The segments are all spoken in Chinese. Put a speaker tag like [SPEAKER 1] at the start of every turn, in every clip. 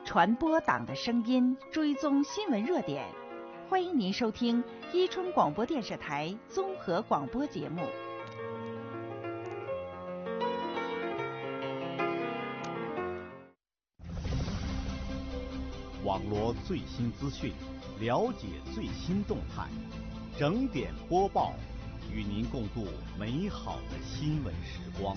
[SPEAKER 1] 传播党的声音，追踪新闻热点。欢迎您收听伊春广播电视台综合广播节目。
[SPEAKER 2] 网罗最新资讯，了解最新动态，整点播报，与您共度美好的新闻时光。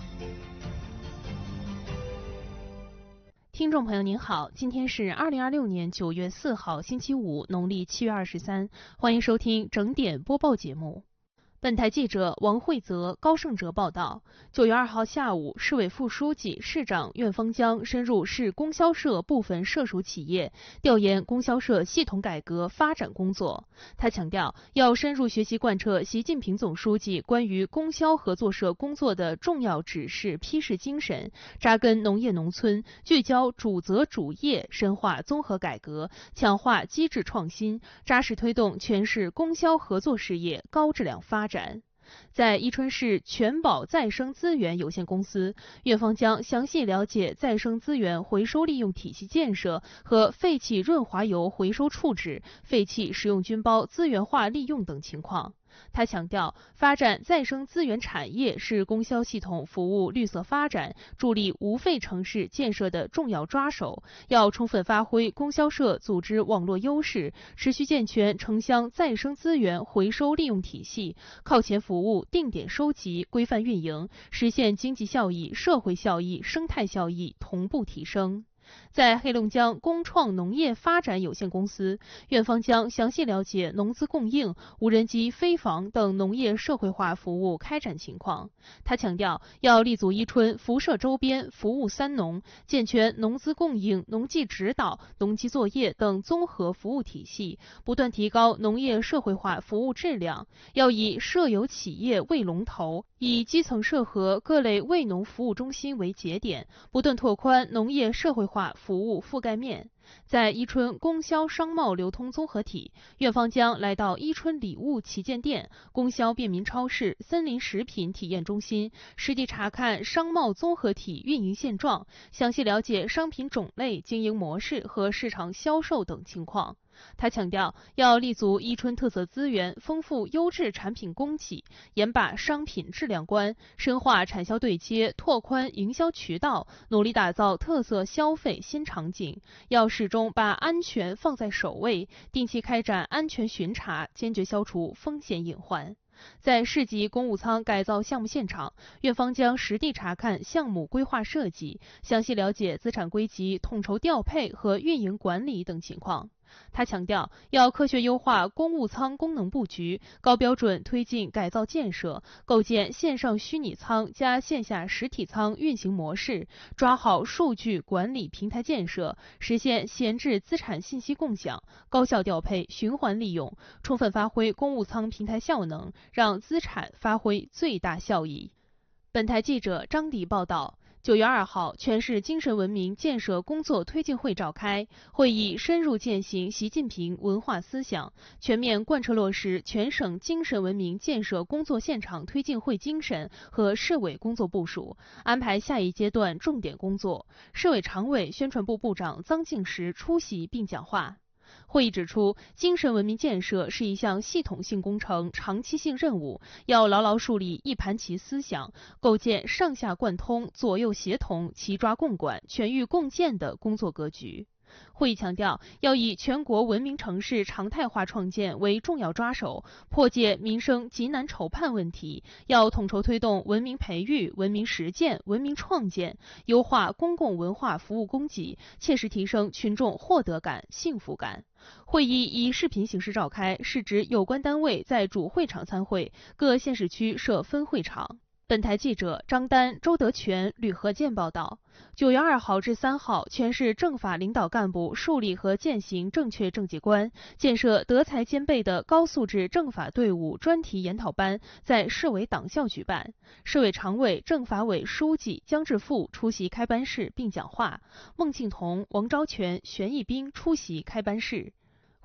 [SPEAKER 3] 听众朋友您好，今天是2026年9月4号星期五，农历7月23，欢迎收听整点播报节目。本台记者王慧泽、高胜哲报道，9月2号下午，市委副书记、市长苑方江深入市供销社部分涉属企业，调研供销社系统改革发展工作。他强调，要深入学习贯彻习近平总书记关于供销合作社工作的重要指示批示精神，扎根农业农村，聚焦主责主业，深化综合改革，强化机制创新，扎实推动全市供销合作事业高质量发展。在伊春市全保再生资源有限公司，苑方江详细了解再生资源回收利用体系建设和废气润滑油回收处置、废气使用均包资源化利用等情况。他强调，发展再生资源产业是供销系统服务绿色发展、助力无废城市建设的重要抓手，要充分发挥供销社组织网络优势，持续健全城乡再生资源回收利用体系，靠前服务、定点收集、规范运营，实现经济效益、社会效益、生态效益同步提升。在黑龙江工创农业发展有限公司，苑方江详细了解农资供应、无人机飞防等农业社会化服务开展情况。他强调，要立足伊春辐射周边服务三农，健全农资供应、农技指导、农机作业等综合服务体系，不断提高农业社会化服务质量。要以社有企业为龙头，以基层社和各类为农服务中心为节点，不断拓宽农业社会化服务覆盖面。在伊春供销商贸流通综合体，苑方江来到伊春礼物旗舰店、供销便民超市、森林食品体验中心，实地查看商贸综合体运营现状，详细了解商品种类、经营模式和市场销售等情况。他强调，要立足伊春特色资源，丰富优质产品供给，严把商品质量关，深化产销对接，拓宽营销渠道，努力打造特色消费新场景。要始终把安全放在首位，定期开展安全巡查，坚决消除风险隐患。在市级公务舱改造项目现场，苑方江实地查看项目规划设计，详细了解资产归集、统筹调配和运营管理等情况。他强调，要科学优化公务舱功能布局，高标准推进改造建设，构建线上虚拟舱加线下实体舱运行模式，抓好数据管理平台建设，实现闲置资产信息共享、高效调配、循环利用，充分发挥公务舱平台效能，让资产发挥最大效益。本台记者张迪报道。9月2号，全市精神文明建设工作推进会召开，会议深入践行习近平文化思想，全面贯彻落实全省精神文明建设工作现场推进会精神和市委工作部署，安排下一阶段重点工作。市委常委、宣传部部长臧敬时出席并讲话。会议指出，精神文明建设是一项系统性工程、长期性任务，要牢牢树立一盘棋思想，构建上下贯通、左右协同、齐抓共管、全域共建的工作格局。会议强调，要以全国文明城市常态化创建为重要抓手，破解民生急难愁盼问题，要统筹推动文明培育、文明实践、文明创建，优化公共文化服务供给，切实提升群众获得感、幸福感。会议以视频形式召开，是指有关单位在主会场参会，各县市区设分会场。本台记者张丹、周德全、吕和建报道。9月2号至3号，全市政法领导干部树立和践行正确政绩观，建设德才兼备的高素质政法队伍专题研讨班在市委党校举办。市委常委、政法委书记姜志富出席开班式并讲话，孟庆彤、王昭全、玄义兵出席开班式。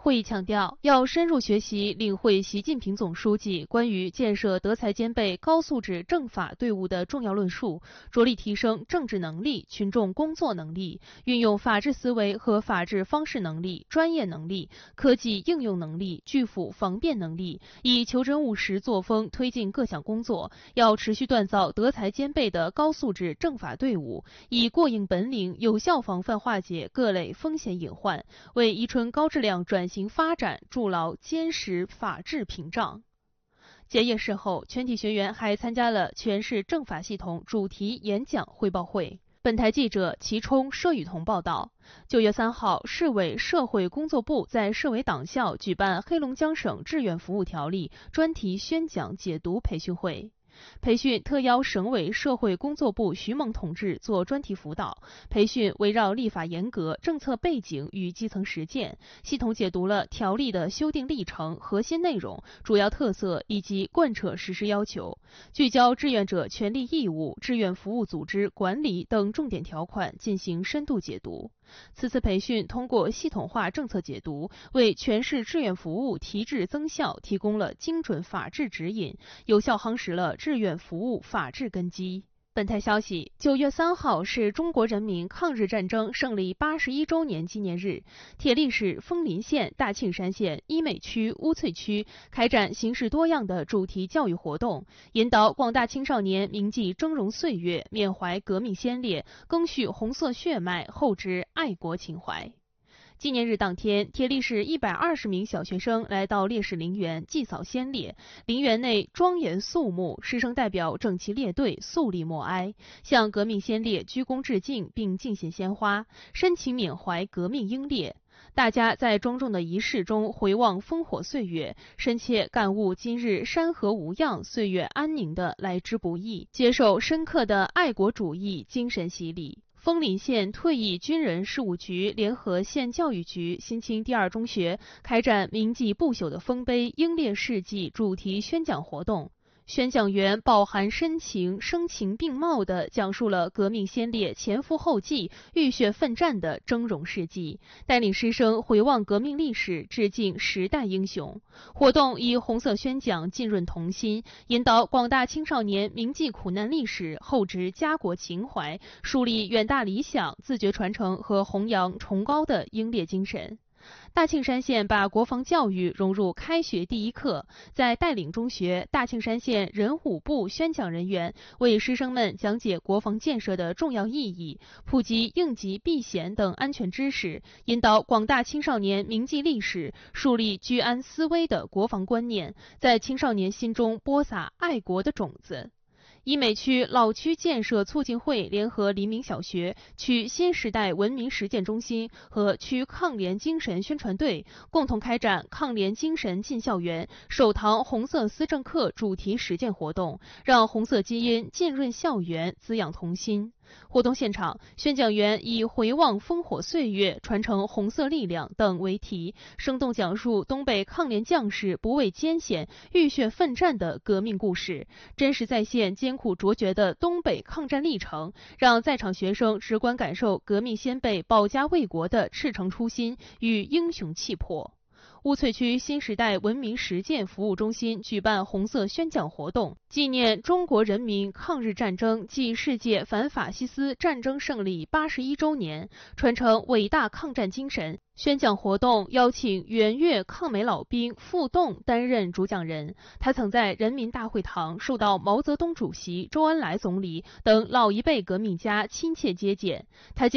[SPEAKER 3] 会议强调，要深入学习领会习近平总书记关于建设德才兼备高素质政法队伍的重要论述，着力提升政治能力、群众工作能力，运用法治思维和法治方式能力、专业能力、科技应用能力、拒腐防变能力，以求真务实作风推进各项工作。要持续锻造德才兼备的高素质政法队伍，以过硬本领，有效防范化解各类风险隐患，为宜春高质量转型发展筑牢坚实法治屏障。结业式后，全体学员还参加了全市政法系统主题演讲汇报会。本台记者齐冲、佘雨桐报道。9月3号，市委社会工作部在市委党校举办黑龙江省志愿服务条例专题宣讲解读培训会。培训特邀省委社会工作部徐猛同志做专题辅导。培训围绕立法严格、政策背景与基层实践，系统解读了条例的修订历程、核心内容、主要特色以及贯彻实施要求，聚焦志愿者权利义务、志愿服务组织管理等重点条款进行深度解读。此次培训通过系统化政策解读，为全市志愿服务提质增效提供了精准法治指引，有效夯实了志愿服务法治根基。本台消息，9月3号是中国人民抗日战争胜利81周年纪念日。铁力市枫林县、大庆山县、伊美区、乌翠区开展形式多样的主题教育活动，引导广大青少年铭记峥嵘岁月，缅怀革命先烈，赓续红色血脉，厚植爱国情怀。纪念日当天，铁力市120名小学生来到烈士陵园祭扫先烈，陵园内庄严肃穆，师生代表整齐列队，肃立默哀，向革命先烈鞠躬致敬并敬献鲜花，深情缅怀革命英烈。大家在庄重的仪式中回望烽火岁月，深切感悟今日山河无恙、岁月安宁的来之不易，接受深刻的爱国主义精神洗礼。枫林县退役军人事务局联合县教育局新青第2中学开展铭记不朽的丰碑、英烈事迹主题宣讲活动。宣讲员饱含深情、声情并茂地讲述了革命先烈前赴后继、浴血奋战的峥嵘事迹，带领师生回望革命历史，致敬时代英雄。活动以红色宣讲浸润童心，引导广大青少年铭记苦难历史，厚植家国情怀，树立远大理想，自觉传承和弘扬崇高的英烈精神。大庆山县把国防教育融入开学第一课，在带领中学，大庆山县人武部宣讲人员为师生们讲解国防建设的重要意义，普及应急避险等安全知识，引导广大青少年铭记历史，树立居安思危的国防观念，在青少年心中播撒爱国的种子。伊美区老区建设促进会联合黎明小学、区新时代文明实践中心和区抗联精神宣传队共同开展抗联精神进校园首堂红色思政课主题实践活动，让红色基因浸润校园，滋养童心。活动现场，宣讲员以回望烽火岁月、传承红色力量等为题，生动讲述东北抗联将士不畏艰险、浴血奋战的革命故事，真实再现艰苦卓绝的东北抗战历程，让在场学生直观感受革命先辈保家卫国的赤诚初心与英雄气魄。乌翠区新时代文明实践服务中心举办红色宣讲活动，纪念中国人民抗日战争暨世界反法西斯战争胜利81周年，传承伟大抗战精神。宣讲活动邀请援越抗美老兵傅栋担任主讲人，他曾在人民大会堂受到毛泽东主席、周恩来总理等老一辈革命家亲切接见。他